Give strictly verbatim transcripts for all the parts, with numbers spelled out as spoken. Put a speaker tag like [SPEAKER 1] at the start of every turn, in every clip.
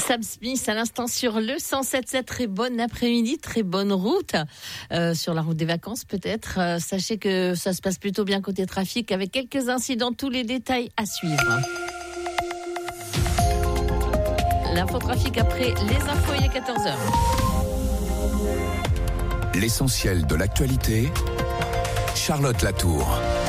[SPEAKER 1] Sam Smith à l'instant sur le cent sept virgule sept. Très bon après-midi, très bonne route euh, sur la route des vacances peut-être. Euh, sachez que ça se passe plutôt bien côté trafic avec quelques incidents, tous les détails à suivre. L'infotrafic après les infos, il est quatorze heures.
[SPEAKER 2] L'essentiel de l'actualité, Charlotte Latour.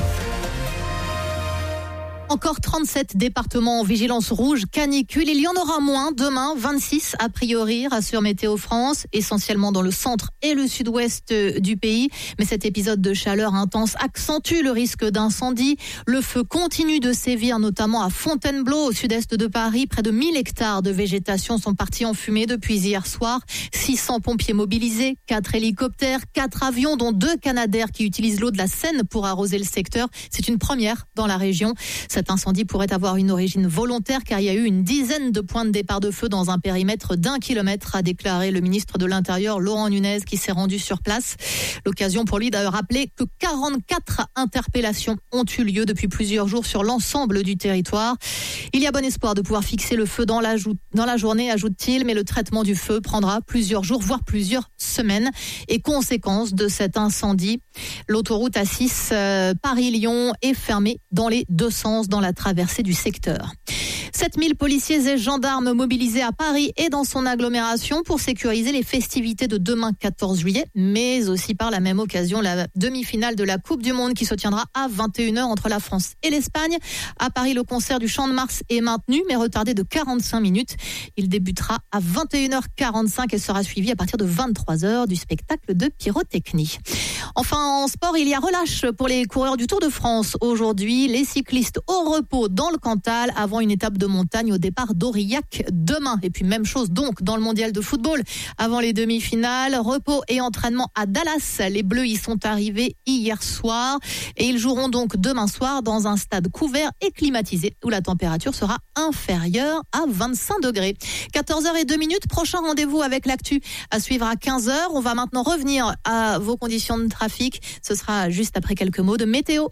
[SPEAKER 3] Encore trente-sept départements en vigilance rouge canicule. Il y en aura moins demain, vingt-six a priori, rassure Météo France, essentiellement dans le centre et le sud-ouest du pays. Mais cet épisode de chaleur intense accentue le risque d'incendie. Le feu continue de sévir, notamment à Fontainebleau, au sud-est de Paris. Près de mille hectares de végétation sont partis en fumée depuis hier soir. six cents pompiers mobilisés, quatre hélicoptères, quatre avions, dont deux Canadair qui utilisent l'eau de la Seine pour arroser le secteur. C'est une première dans la région. Cet incendie pourrait avoir une origine volontaire car il y a eu une dizaine de points de départ de feu dans un périmètre d'un kilomètre, a déclaré le ministre de l'Intérieur Laurent Nunez qui s'est rendu sur place. L'occasion pour lui de rappeler que quarante-quatre interpellations ont eu lieu depuis plusieurs jours sur l'ensemble du territoire. Il y a bon espoir de pouvoir fixer le feu dans la, jou- dans la journée, ajoute-t-il, mais le traitement du feu prendra plusieurs jours, voire plusieurs semaines. Et conséquence de cet incendie, l'autoroute A six euh, Paris-Lyon est fermée dans les deux sens dans la traversée du secteur. sept mille policiers et gendarmes mobilisés à Paris et dans son agglomération pour sécuriser les festivités de demain quatorze juillet, mais aussi par la même occasion la demi-finale de la Coupe du Monde qui se tiendra à vingt et une heures entre la France et l'Espagne. À Paris, le concert du Champ de Mars est maintenu, mais retardé de quarante-cinq minutes. Il débutera à vingt et une heures quarante-cinq et sera suivi à partir de vingt-trois heures du spectacle de pyrotechnie. Enfin, en sport, il y a relâche pour les coureurs du Tour de France. Aujourd'hui, les cyclistes au repos dans le Cantal avant une étape de montagne au départ d'Aurillac demain. Et puis même chose donc dans le mondial de football. Avant les demi-finales, repos et entraînement à Dallas. Les Bleus y sont arrivés hier soir et ils joueront donc demain soir dans un stade couvert et climatisé où la température sera inférieure à vingt-cinq degrés. quatorze heures zéro deux minutes, prochain rendez-vous avec l'actu à suivre à quinze heures. On va maintenant revenir à vos conditions de trafic. Ce sera juste après quelques mots de météo.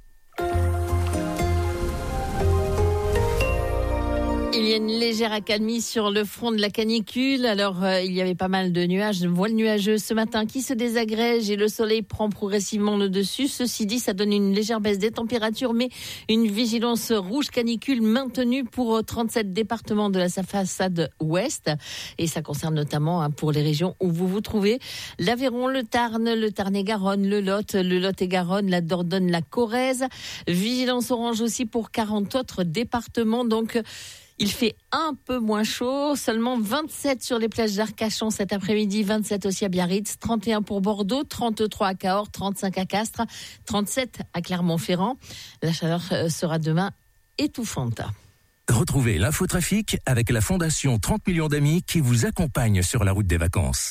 [SPEAKER 1] Il y a une légère accalmie sur le front de la canicule. Alors, euh, il y avait pas mal de nuages, de voiles nuageuses ce matin qui se désagrègent et le soleil prend progressivement le dessus. Ceci dit, ça donne une légère baisse des températures, mais une vigilance rouge canicule maintenue pour trente-sept départements de la façade ouest. Et ça concerne notamment hein, pour les régions où vous vous trouvez. L'Aveyron, le Tarn, le Tarn-et-Garonne, le Lot, le Lot-et-Garonne, la Dordogne, la Corrèze. Vigilance orange aussi pour quarante autres départements. Donc, il fait un peu moins chaud, seulement vingt-sept sur les plages d'Arcachon cet après-midi, vingt-sept aussi à Biarritz, trente et un pour Bordeaux, trente-trois à Cahors, trente-cinq à Castres, trente-sept à Clermont-Ferrand. La chaleur sera demain étouffante.
[SPEAKER 4] Retrouvez l'infotrafic avec la Fondation trente millions d'amis qui vous accompagne sur la route des vacances.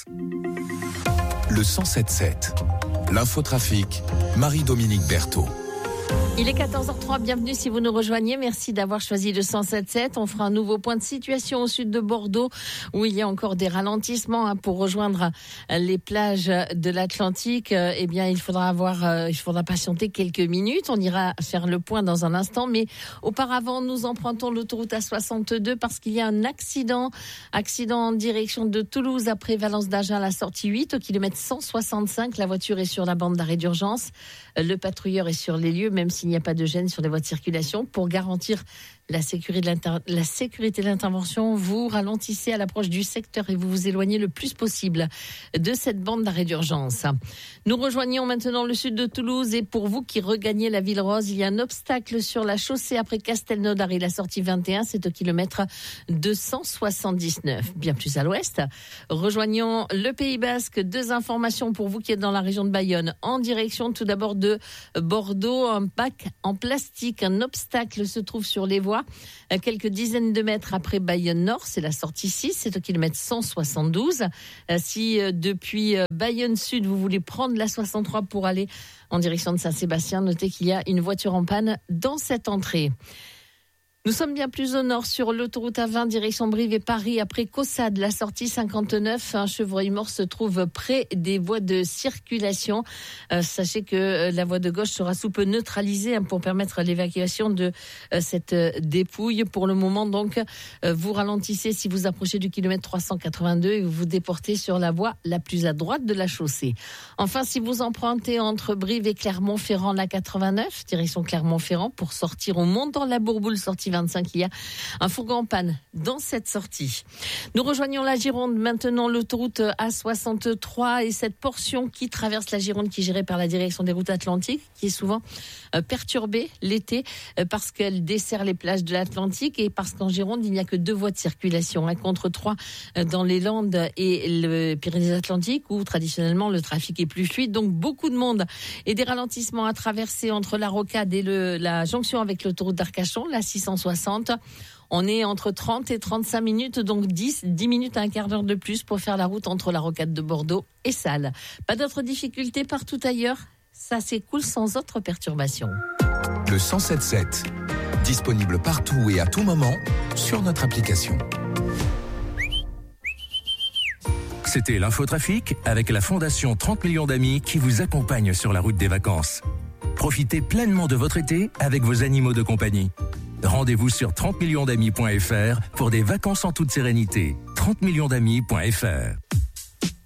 [SPEAKER 2] Le cent sept virgule sept. L'infotrafic, Marie-Dominique Berthaud.
[SPEAKER 1] Il est quatorze heures trois, bienvenue si vous nous rejoignez. Merci d'avoir choisi le cent sept virgule sept. On fera un nouveau point de situation au sud de Bordeaux où il y a encore des ralentissements hein, pour rejoindre les plages de l'Atlantique. Eh bien, il faudra avoir, il faudra patienter quelques minutes. On ira faire le point dans un instant, mais auparavant, nous empruntons l'autoroute A soixante-deux parce qu'il y a un accident, accident en direction de Toulouse après Valence d'Agen à la sortie huit au kilomètre cent soixante-cinq. La voiture est sur la bande d'arrêt d'urgence. Le patrouilleur est sur les lieux, même s'il n'y a pas de gêne sur les voies de circulation. Pour garantir la sécurité de, l'inter... la sécurité de l'intervention, vous ralentissez à l'approche du secteur et vous vous éloignez le plus possible de cette bande d'arrêt d'urgence. Nous rejoignons maintenant le sud de Toulouse et pour vous qui regagnez la Ville Rose, il y a un obstacle sur la chaussée après Castelnaudary, la sortie vingt et un, c'est au kilomètre deux cent soixante-dix-neuf. Bien plus à l'ouest, rejoignons le Pays Basque. Deux informations pour vous qui êtes dans la région de Bayonne. En direction tout d'abord de Bordeaux, un bac en plastique, un obstacle se trouve sur les voies. Quelques dizaines de mètres après Bayonne-Nord, c'est la sortie six, c'est au kilomètre cent soixante-douze. Si depuis Bayonne-Sud, vous voulez prendre la soixante-trois pour aller en direction de Saint-Sébastien, notez qu'il y a une voiture en panne dans cette entrée. Nous sommes bien plus au nord sur l'autoroute A vingt, direction Brive et Paris, après Caussade, la sortie cinquante-neuf. Un chevreuil mort se trouve près des voies de circulation. Euh, sachez que la voie de gauche sera sous peu neutralisée hein, pour permettre l'évacuation de euh, cette dépouille. Pour le moment, donc, euh, vous ralentissez si vous approchez du kilomètre trois cent quatre-vingt-deux et vous vous déportez sur la voie la plus à droite de la chaussée. Enfin, si vous empruntez entre Brive et Clermont-Ferrand, la quatre-vingt-neuf, direction Clermont-Ferrand, pour sortir au Mont-dans-la-Bourboule, sortie vingt-cinq, il y a un fourgon en panne dans cette sortie. Nous rejoignons la Gironde, maintenant l'autoroute A soixante-trois et cette portion qui traverse la Gironde, qui est gérée par la direction des routes atlantiques, qui est souvent euh, perturbée l'été euh, parce qu'elle dessert les plages de l'Atlantique et parce qu'en Gironde, il n'y a que deux voies de circulation, un contre trois euh, dans les Landes et le Pyrénées-Atlantiques où traditionnellement le trafic est plus fluide. Donc beaucoup de monde et des ralentissements à traverser entre la Rocade et le, la jonction avec l'autoroute d'Arcachon, la six cent soixante. On est entre trente et trente-cinq minutes, donc dix, dix minutes à un quart d'heure de plus pour faire la route entre la Rocade de Bordeaux et Salles. Pas d'autres difficultés partout ailleurs. Ça s'écoule sans autre perturbation.
[SPEAKER 2] Le cent sept sept, disponible partout et à tout moment sur notre application.
[SPEAKER 4] C'était l'infotrafic avec la Fondation trente millions d'amis qui vous accompagne sur la route des vacances. Profitez pleinement de votre été avec vos animaux de compagnie. Rendez-vous sur trente millions d'amis point f r pour des vacances en toute sérénité. trente millions d'amis point f r